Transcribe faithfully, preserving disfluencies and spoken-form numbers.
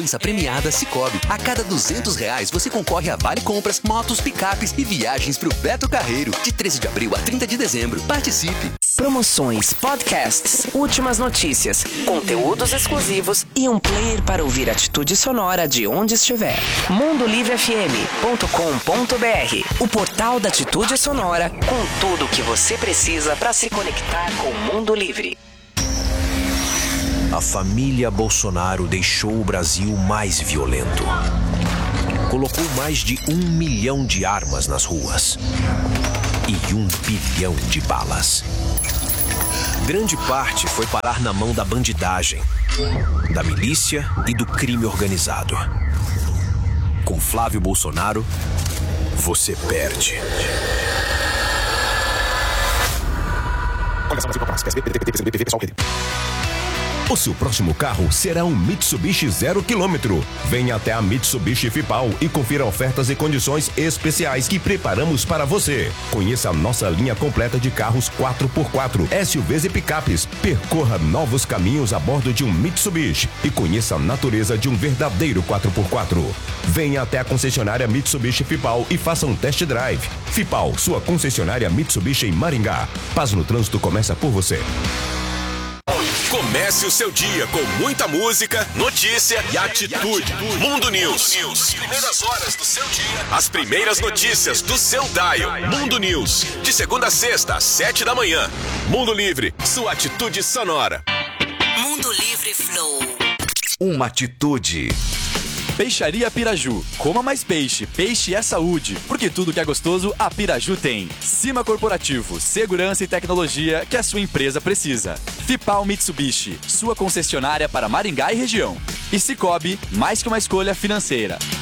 A premiada Sicoob. A cada duzentos reais você concorre a vale compras, motos, picapes e viagens pro Beto Carreiro. De treze de abril a trinta de dezembro. Participe! Promoções, podcasts, últimas notícias, conteúdos exclusivos e um player para ouvir atitude sonora de onde estiver. mundo livre f m ponto com ponto b r, o portal da Atitude Sonora com tudo o que você precisa para se conectar com o mundo livre. A família Bolsonaro deixou o Brasil mais violento. Colocou mais de um milhão de armas nas ruas e um bilhão de balas. Grande parte foi parar na mão da bandidagem, da milícia e do crime organizado. Com Flávio Bolsonaro, você perde. O seu próximo carro será um Mitsubishi zero quilômetro. Venha até a Mitsubishi Fipal e confira ofertas e condições especiais que preparamos para você. Conheça a nossa linha completa de carros quatro por quatro, S U Vs e picapes. Percorra novos caminhos a bordo de um Mitsubishi e conheça a natureza de um verdadeiro quatro por quatro. Venha até a concessionária Mitsubishi Fipal e faça um test drive. Fipal, sua concessionária Mitsubishi em Maringá. Paz no trânsito começa por você. Comece o seu dia com muita música, notícia e atitude. Mundo News. As primeiras horas do seu dia. As primeiras notícias do seu dial. Mundo News. De segunda a sexta, às sete da manhã. Mundo Livre. Sua atitude sonora. Mundo Livre Flow. Uma atitude. Peixaria Piraju. Coma mais peixe. Peixe é saúde. Porque tudo que é gostoso, a Piraju tem. Cima Corporativo. Segurança e tecnologia que a sua empresa precisa. Fipal Mitsubishi. Sua concessionária para Maringá e região. E Sicoob, mais que uma escolha financeira.